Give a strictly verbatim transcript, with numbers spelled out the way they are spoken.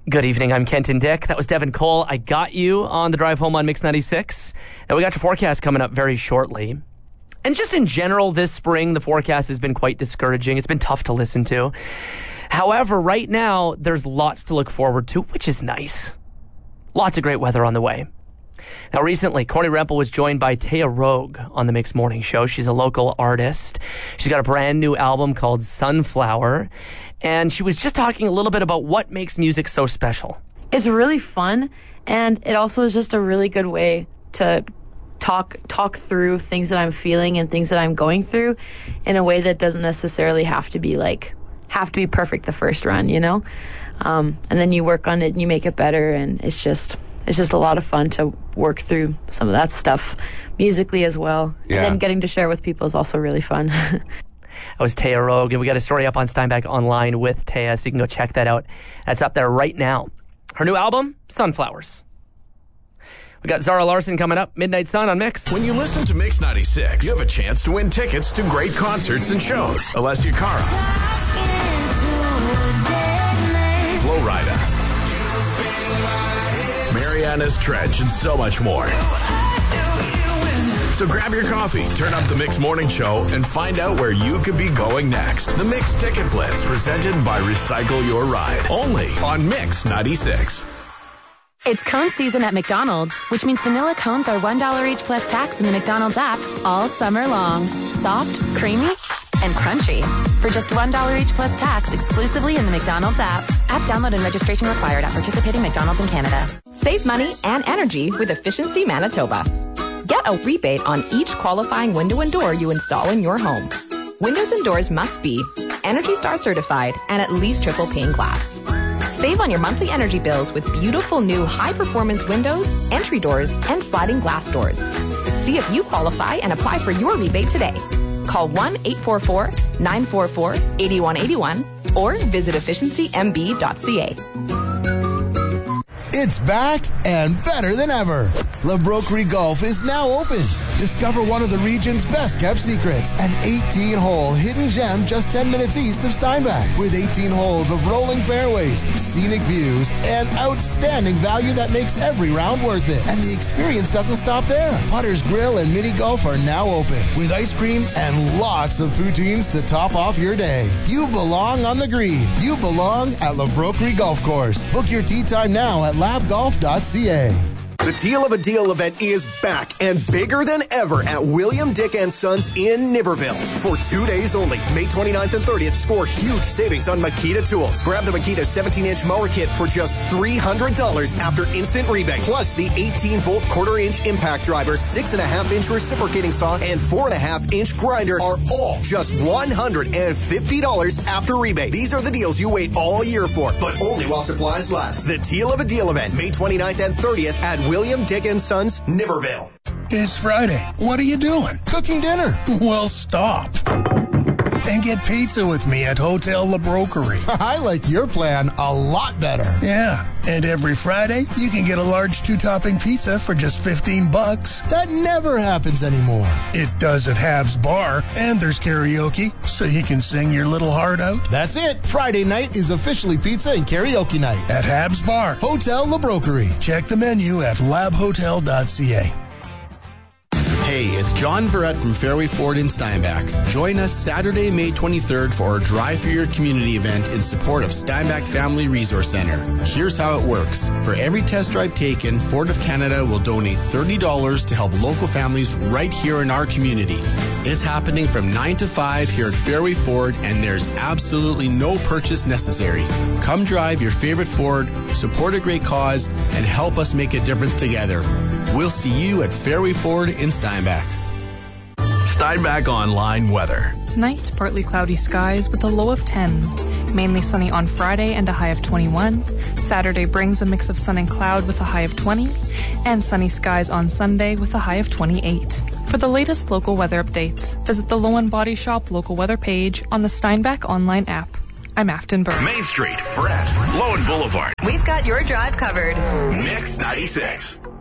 Good evening, I'm Kenton Dick. That was Devin Cole. I got you on the drive home on Mix ninety-six. Now, we got your forecast coming up very shortly. And just in general, this spring, the forecast has been quite discouraging. It's been tough to listen to. However, right now, there's lots to look forward to, which is nice. Lots of great weather on the way. Now, recently, Corny Rempel was joined by Taya Rogue on the Mix Morning Show. She's a local artist. She's got a brand new album called Sunflower. And she was just talking a little bit about what makes music so special. It's really fun, and it also is just a really good way to talk talk through things that I'm feeling and things that I'm going through in a way that doesn't necessarily have to be like have to be perfect the first run, you know? Um, and then you work on it and you make it better, and it's just it's just a lot of fun to work through some of that stuff musically as well. Yeah. And then getting to share with people is also really fun. That was Taya Rogue, and we got a story up on Steinbach Online with Taya, so you can go check that out. That's up there right now. Her new album, Sunflowers. We got Zara Larson coming up, Midnight Sun on Mix. When you listen to Mix ninety-six, you have a chance to win tickets to great concerts and shows. Alessia Cara, Flo Rida, Mariana's Trench, and so much more. So grab your coffee, turn up the Mix Morning Show, and find out where you could be going next. The Mix Ticket Blitz, presented by Recycle Your Ride. Only on Mix ninety-six. It's cone season at McDonald's, which means vanilla cones are one dollar each plus tax in the McDonald's app all summer long. Soft, creamy, and crunchy. For just one dollar each plus tax exclusively in the McDonald's app. App download and registration required at participating McDonald's in Canada. Save money and energy with Efficiency Manitoba. Get a rebate on each qualifying window and door you install in your home. Windows and doors must be Energy Star certified and at least triple pane glass. Save on your monthly energy bills with beautiful new high-performance windows, entry doors, and sliding glass doors. See if you qualify and apply for your rebate today. Call one eight four four, nine four four, eight one eight one or visit efficiency m b dot c a. It's back and better than ever. La Broquerie Golf is now open. Discover one of the region's best-kept secrets, an eighteen-hole hidden gem just ten minutes east of Steinbach, with eighteen holes of rolling fairways, scenic views, and outstanding value that makes every round worth it. And the experience doesn't stop there. Putter's Grill and Mini Golf are now open, with ice cream and lots of poutines to top off your day. You belong on the green. You belong at La Broquerie Golf Course. Book your tee time now at lab golf dot c a. The Deal of a Deal event is back and bigger than ever at William Dick and Sons in Niverville. For two days only, May twenty-ninth and thirtieth, score huge savings on Makita tools. Grab the Makita seventeen-inch mower kit for just three hundred dollars after instant rebate. Plus the eighteen-volt quarter-inch impact driver, six point five inch reciprocating saw, and four point five inch grinder are all just one hundred fifty dollars after rebate. These are the deals you wait all year for, but only while supplies last. The Deal of a Deal event, May twenty-ninth and thirtieth at William Dick and Sons, Niverville. It's Friday. What are you doing? Cooking dinner. Well, stop. And get pizza with me at Hotel La Broquerie. I like your plan a lot better. Yeah, and every Friday, you can get a large two-topping pizza for just fifteen bucks. That never happens anymore. It does at Habs Bar, and there's karaoke, so you can sing your little heart out. That's it. Friday night is officially pizza and karaoke night. At Habs Bar. Hotel La Broquerie. Check the menu at lab hotel dot c a. Hey, it's John Verrett from Fairway Ford in Steinbach. Join us Saturday, May twenty-third for our Drive for Your Community event in support of Steinbach Family Resource Center. Here's how it works. For every test drive taken, Ford of Canada will donate thirty dollars to help local families right here in our community. It's happening from nine to five here at Fairway Ford, and there's absolutely no purchase necessary. Come drive your favorite Ford, support a great cause, and help us make a difference together. We'll see you at Fairway Ford in Steinbach. Steinbach Online weather. Tonight, partly cloudy skies with a low of ten. Mainly sunny on Friday and a high of twenty-one. Saturday brings a mix of sun and cloud with a high of twenty. And sunny skies on Sunday with a high of twenty-eight. For the latest local weather updates, visit the Lowen Body Shop local weather page on the Steinbach Online app. I'm Afton Burke. Main Street, Brett, Lowen Boulevard. We've got your drive covered. Mix ninety-six.